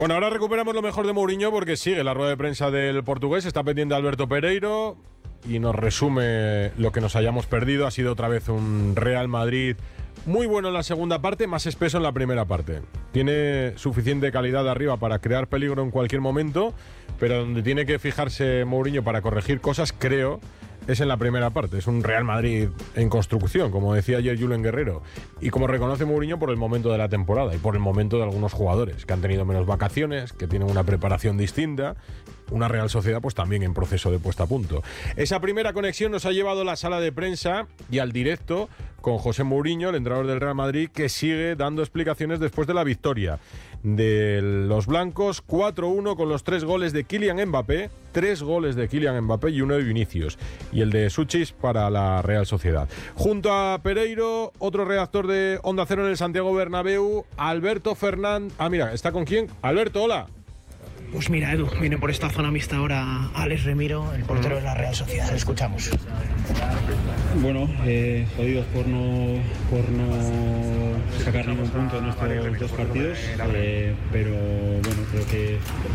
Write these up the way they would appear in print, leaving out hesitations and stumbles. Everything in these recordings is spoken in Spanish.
Bueno, ahora recuperamos lo mejor de Mourinho porque sigue la rueda de prensa del portugués, está pendiente Alberto Pereiro y nos resume lo que nos hayamos perdido. Ha sido otra vez un Real Madrid muy bueno en la segunda parte, más espeso en la primera parte. Tiene suficiente calidad arriba para crear peligro en cualquier momento, pero donde tiene que fijarse Mourinho para corregir cosas, creo, es en la primera parte. Es un Real Madrid en construcción, como decía ayer Julen Guerrero, y como reconoce Mourinho, por el momento de la temporada y por el momento de algunos jugadores que han tenido menos vacaciones, que tienen una preparación distinta. Una Real Sociedad pues también en proceso de puesta a punto. Esa primera conexión nos ha llevado a la sala de prensa y al directo con José Mourinho, el entrenador del Real Madrid, que sigue dando explicaciones después de la victoria de los blancos 4-1 con los 3 goles de Kylian Mbappé, 3 goles de Kylian Mbappé y uno de Vinicius, y el de Suchis para la Real Sociedad. Junto a Pereiro, otro redactor de Onda Cero en el Santiago Bernabéu, Alberto Fernández. Ah, mira, ¿está con quién? Alberto, hola. Pues mira, Edu, viene por esta zona mixta ahora Alex Remiro, el portero de la Real Sociedad. Le escuchamos. Bueno, jodidos por no sacar ningún punto en estos dos partidos, pero bueno, creo que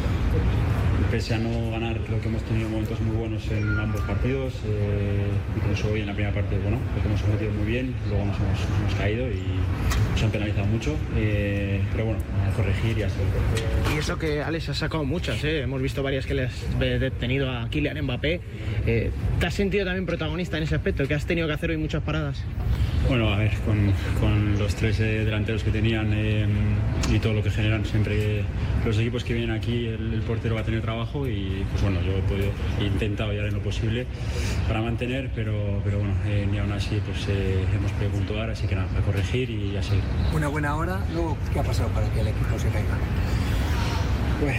pese a no ganar, creo que hemos tenido momentos muy buenos en ambos partidos. Incluso hoy en la primera parte, bueno, creo que hemos sometido muy bien, luego nos hemos caído y nos han penalizado mucho, pero bueno, a corregir y así. Y eso que Alex ha sacado muchas, hemos visto varias que le has detenido a Kylian Mbappé. ¿Te has sentido también protagonista en ese aspecto, que has tenido que hacer hoy muchas paradas? Bueno, a ver, con los 3 delanteros que tenían y todo lo que generan, siempre los equipos que vienen aquí, el portero va a tener trabajo y pues bueno, yo he intentado ya en lo posible para mantener, pero bueno, ni aún así pues hemos podido puntuar, así que nada, a corregir y así. Una buena hora, luego, ¿qué ha pasado para que el equipo se caiga? Pues,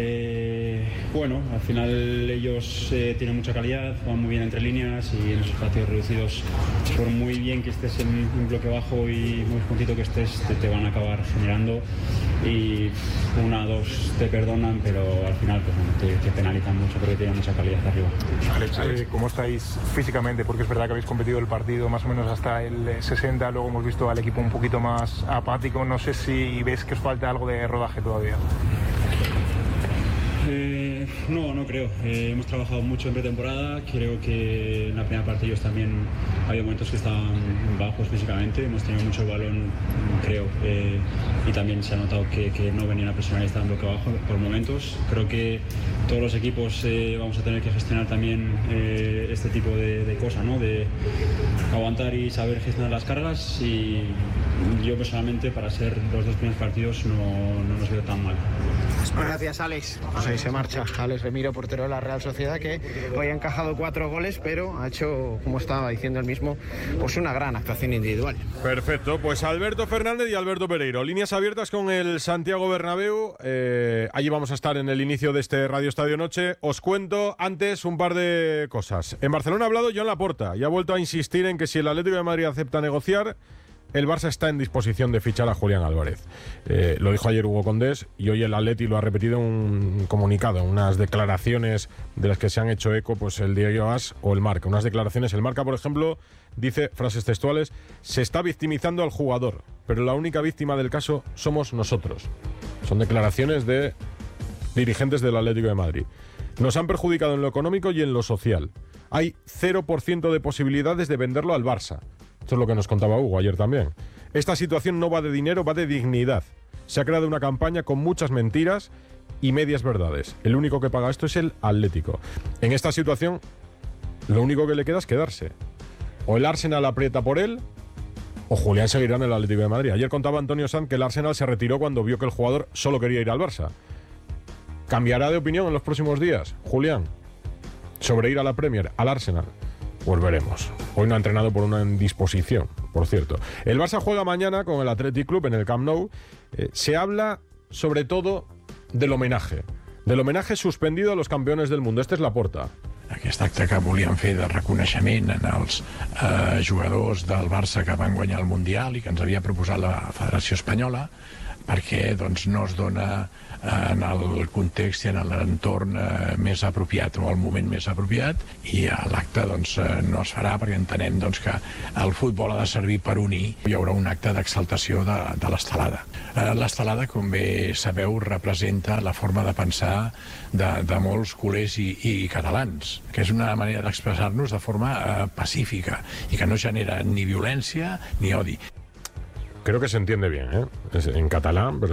bueno, al final ellos tienen mucha calidad, juegan muy bien entre líneas y en esos partidos reducidos, por muy bien que estés en un bloque bajo y muy juntito que estés, te van a acabar generando y 1 o 2 te perdonan, pero al final pues, bueno, te penalizan mucho porque tienen mucha calidad arriba. Alex, ¿cómo estáis físicamente? Porque es verdad que habéis competido el partido más o menos hasta el 60, luego hemos visto al equipo un poquito más apático. No sé si ves que os falta algo de rodaje todavía. No creo. Hemos trabajado mucho en pretemporada. Creo que en la primera parte ellos también había momentos que estaban bajos físicamente. Hemos tenido mucho el balón, creo, y también se ha notado que no venían a presionar y estaban bloque abajo por momentos. Creo que todos los equipos vamos a tener que gestionar también este tipo de cosas, ¿no? De aguantar y saber gestionar las cargas, y yo personalmente para ser los 2 primeros partidos no nos veo tan mal. Gracias, Alex. Pues ahí se marcha Alex Remiro, portero de la Real Sociedad, que hoy ha encajado 4 goles, pero ha hecho, como estaba diciendo él mismo, pues una gran actuación individual. Perfecto, pues Alberto Fernández y Alberto Pereiro. Líneas abiertas con el Santiago Bernabéu. Allí vamos a estar en el inicio de este Radio Estadio Noche. Os cuento antes un par de cosas. En Barcelona ha hablado Joan Laporta y ha vuelto a insistir en que si el Atlético de Madrid acepta negociar, el Barça está en disposición de fichar a Julián Álvarez. Lo dijo ayer Hugo Condés y hoy el Atleti lo ha repetido en un comunicado, en unas declaraciones de las que se han hecho eco pues el Diario AS o el Marca. Unas declaraciones, el Marca, por ejemplo, dice, frases textuales: se está victimizando al jugador, pero la única víctima del caso somos nosotros. Son declaraciones de dirigentes del Atlético de Madrid. Nos han perjudicado en lo económico y en lo social. Hay 0% de posibilidades de venderlo al Barça. Esto es lo que nos contaba Hugo ayer también. Esta situación no va de dinero, va de dignidad. Se ha creado una campaña con muchas mentiras y medias verdades. El único que paga esto es el Atlético. En esta situación, lo único que le queda es quedarse. O el Arsenal aprieta por él, o Julián seguirá en el Atlético de Madrid. Ayer contaba Antonio Sanz que el Arsenal se retiró cuando vio que el jugador solo quería ir al Barça. ¿Cambiará de opinión en los próximos días, Julián, sobre ir a la Premier, al Arsenal? Pues veremos. Hoy no ha entrenado por una indisposición, por cierto. El Barça juega mañana con el Athletic Club en el Camp Nou. Se habla sobre todo del homenaje suspendido a los campeones del mundo. Este es Laporta. Aquest acte que volíem fer de reconeixement en els jugadors del Barça que van guanyar el Mundial i que ens havia proposat la Federació Espanyola, perquè doncs, no es dona en el context i en l'entorn més apropiat o el moment més apropiat, i l'acte doncs, no es farà perquè entenem doncs, que el futbol ha de servir per unir. Hi haurà un acte d'exaltació de l'estelada. L'estelada, com bé sabeu, representa la forma de pensar de molts culers i catalans, que és una manera d'expressar-nos de forma pacífica i que no genera ni violència ni odi. Creo que se entiende bien, ¿eh? En catalán, pero